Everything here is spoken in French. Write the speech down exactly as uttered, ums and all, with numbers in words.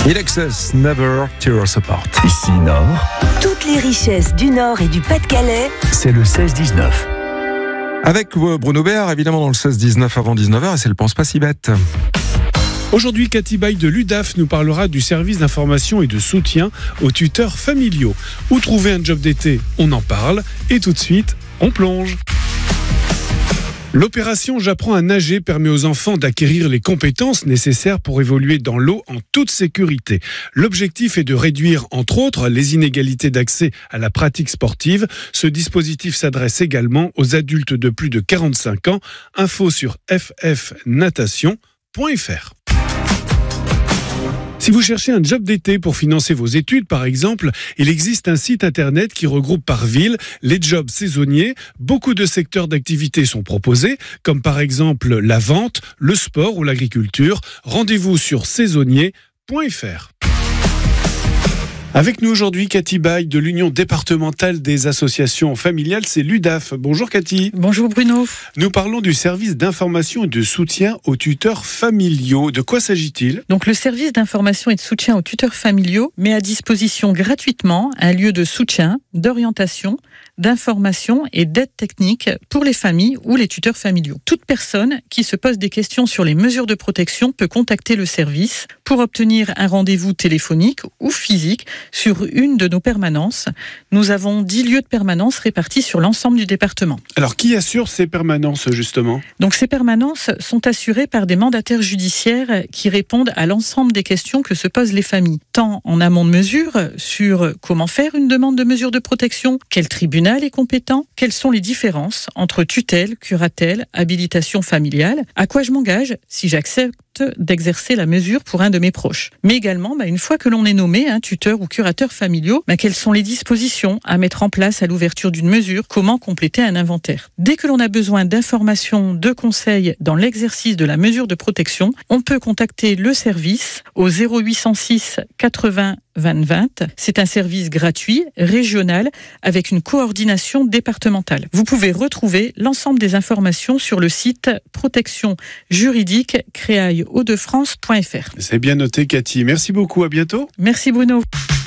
In Excess, Never Tear Us Apart. Ici Nord, Toutes les richesses du Nord et du Pas-de-Calais. c'est le seize dix-neuf. Avec euh, Bruno Béard, évidemment, dans le seize dix-neuf avant dix-neuf heures, et c'est le Pense pas si bête. Aujourd'hui, Cathy Baye de l'U D A F nous parlera du service d'information et de soutien aux tuteurs familiaux. Où trouver un job d'été? On en parle. Et tout de suite, on plonge. L'opération J'apprends à nager permet aux enfants d'acquérir les compétences nécessaires pour évoluer dans l'eau en toute sécurité. L'objectif est de réduire, entre autres, les inégalités d'accès à la pratique sportive. Ce dispositif s'adresse également aux adultes de plus de quarante-cinq ans. Info sur f f natation point f r. Si vous cherchez un job d'été pour financer vos études, par exemple, il existe un site internet qui regroupe par ville les jobs saisonniers. Beaucoup de secteurs d'activité sont proposés, comme par exemple la vente, le sport ou l'agriculture. Rendez-vous sur saisonnier point f r. Avec nous aujourd'hui, Cathy Baye de l'Union départementale des associations familiales, c'est l'U D A F. Bonjour Cathy. Bonjour Bruno. Nous parlons du service d'information et de soutien aux tuteurs familiaux. De quoi s'agit-il ? Donc le service d'information et de soutien aux tuteurs familiaux met à disposition gratuitement un lieu de soutien, d'orientation, d'information et d'aide technique pour les familles ou les tuteurs familiaux. Toute personne qui se pose des questions sur les mesures de protection peut contacter le service pour obtenir un rendez-vous téléphonique ou physique sur une de nos permanences. Nous avons dix lieux de permanence répartis sur l'ensemble du département. Alors qui assure ces permanences justement ? Donc ces permanences sont assurées par des mandataires judiciaires qui répondent à l'ensemble des questions que se posent les familles, tant en amont de mesure sur comment faire une demande de mesure de protection, quel tribunal est compétent, quelles sont les différences entre tutelle, curatelle, habilitation familiale, à quoi je m'engage si j'accepte d'exercer la mesure pour un de mes proches. Mais également, bah, une fois que l'on est nommé hein, tuteur ou curateur familiaux, bah, quelles sont les dispositions à mettre en place à l'ouverture d'une mesure, comment compléter un inventaire. Dès que l'on a besoin d'informations, de conseils dans l'exercice de la mesure de protection, on peut contacter le service au zéro huit cent six quatre-vingts vingt vingt. C'est un service gratuit, régional, avec une coordination départementale. Vous pouvez retrouver l'ensemble des informations sur le site protection juridique créaille hauts de france point f r. C'est bien noté Cathy. Merci beaucoup, à bientôt. Merci Bruno.